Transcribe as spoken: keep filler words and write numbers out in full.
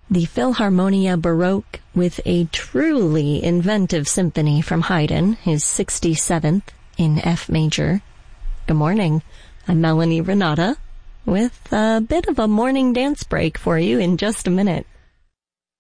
the Philharmonia Baroque with a truly inventive symphony from Haydn, his sixty-seventh in F major. Good morning. I'm Melanie Renata with a bit of a morning dance break for you in just a minute.